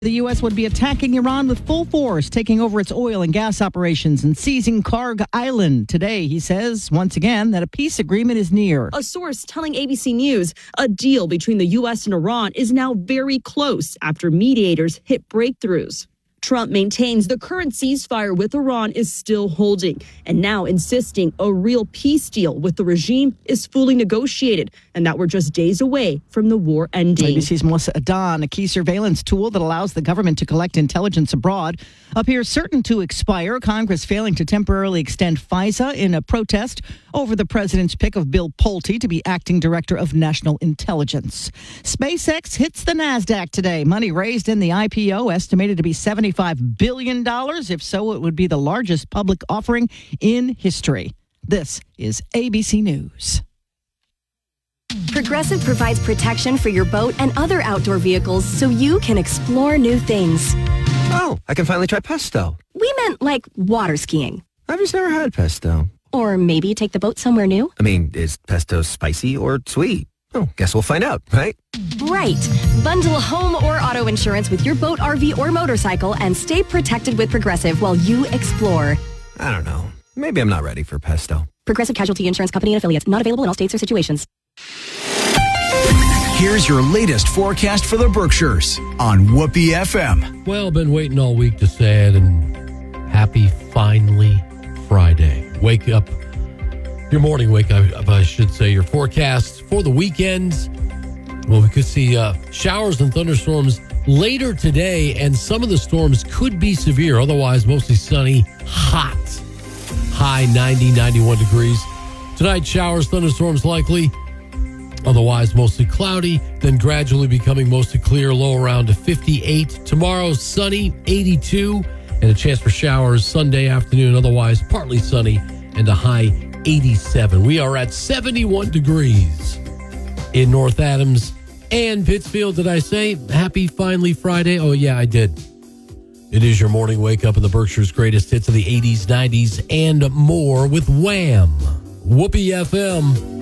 The U.S. would be attacking Iran with full force, taking over its oil and gas operations and seizing Karg Island. Today, he says, once again, that a peace agreement is near. A source telling ABC News a deal between the U.S. and Iran is now very close after mediators hit breakthroughs. Trump maintains the current ceasefire with Iran is still holding and now insisting a real peace deal with the regime is fully negotiated and that we're just days away from the war ending. ABC's Melissa Adan, a key surveillance tool that allows the government to collect intelligence abroad, appears certain to expire. Congress failing to temporarily extend FISA in a protest over the president's pick of Bill Pulte to be acting director of national intelligence. SpaceX hits the NASDAQ today. Money raised in the IPO estimated to be $75 billion. If so, it would be the largest public offering in history. This is ABC News. Progressive provides protection for your boat and other outdoor vehicles so you can explore new things. Oh, I can finally try pesto. We meant like water skiing. I've just never had pesto. Or maybe take the boat somewhere new. I mean, is pesto spicy or sweet? Oh, guess we'll find out, right? Right. Bundle home or auto insurance with your boat, RV, or motorcycle and stay protected with Progressive while you explore. I don't know. Maybe I'm not ready for pesto. Progressive Casualty Insurance Company and Affiliates. Not available in all states or situations. Here's your latest forecast for the Berkshires on Whoopee FM. Well, been waiting all week to say it, and happy finally Friday. Wake up. Your morning wake up, I should say. Your forecast for the weekend. Well, we could see showers and thunderstorms later today, and some of the storms could be severe. Otherwise, mostly sunny, hot. High 90, 91 degrees. Tonight, showers, thunderstorms likely. Otherwise, mostly cloudy, then gradually becoming mostly clear, low around to 58. Tomorrow, sunny, 82, and a chance for showers Sunday afternoon. Otherwise, partly sunny and a high 87. We are at 71 degrees in North Adams and Pittsfield. Did I say happy finally Friday? Oh, yeah, I did. It is your morning wake up in the Berkshire's greatest hits of the 80s, 90s, and more with Wham! Whoopee FM.